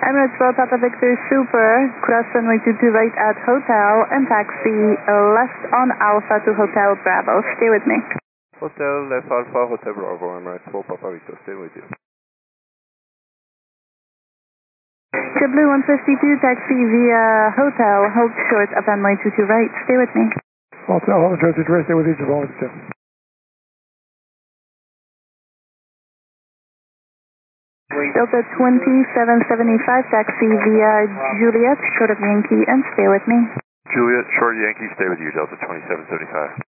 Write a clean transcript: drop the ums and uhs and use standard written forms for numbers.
Emirates Road, Papa Victor Super, cross runway 22 right at Hotel, and taxi left on Alpha to Hotel Bravo. Stay with me. Hotel left Alpha, Hotel Bravo, Emirates Road, Papa Victor, stay with you. JetBlue 152, taxi via Hotel, hold short of runway 22 right. Stay with me. Hotel, hold short, stay with you, JetBlue 152. Delta 2775, taxi via Juliet, short of Yankee, and stay with me. Juliet, short Yankee, stay with you, Delta 2775.